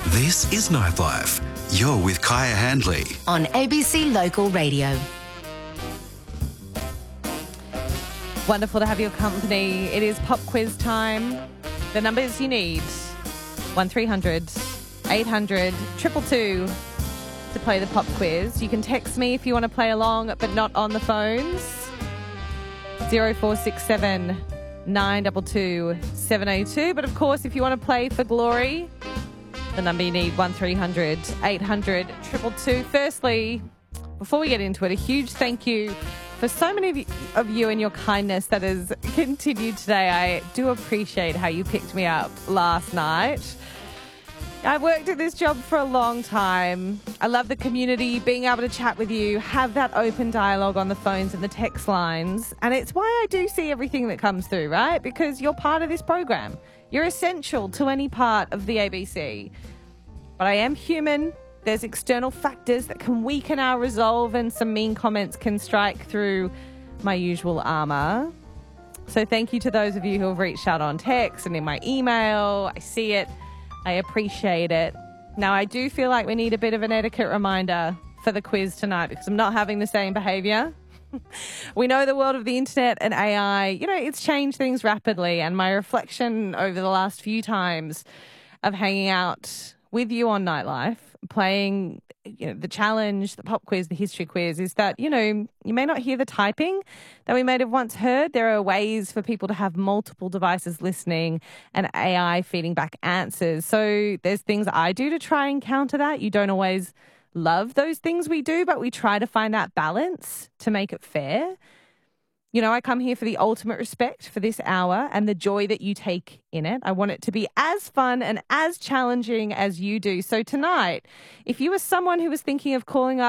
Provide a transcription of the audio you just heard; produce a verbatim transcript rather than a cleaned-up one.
This is Nightlife. You're with Kaya Handley on A B C Local Radio. Wonderful to have your company. It is pop quiz time. The numbers you need, one three hundred eight hundred two two two to play the pop quiz. You can text me if you want to play along, but not on the phones. zero four six seven nine two two seven eight two. But of course, if you want to play for glory, the number you need, one three hundred eight hundred two two two. Firstly, before we get into it, a huge thank you for so many of you, of you and your kindness that has continued today. I do appreciate how you picked me up last night. I've worked at this job for a long time. I love the community, being able to chat with you, have that open dialogue on the phones and the text lines. And it's why I do see everything that comes through, right? Because you're part of this program. You're essential to any part of the A B C. But I am human. There's external factors that can weaken our resolve, and some mean comments can strike through my usual armour. So thank you to those of you who have reached out on text and in my email. I see it. I appreciate it. Now, I do feel like we need a bit of an etiquette reminder for the quiz tonight because I'm not having the same behaviour. We know the world of the internet and A I, you know, it's changed things rapidly, and my reflection over the last few times of hanging out with you on Nightlife, playing, you know, the challenge, the pop quiz, the history quiz, is that, you know, you may not hear the typing that we may have once heard. There are ways for people to have multiple devices listening and A I feeding back answers. So there's things I do to try and counter that. You don't always love those things we do, but we try to find that balance to make it fair. You know, I come here for the ultimate respect for this hour and the joy that you take in it. I want it to be as fun and as challenging as you do. So tonight, if you were someone who was thinking of calling up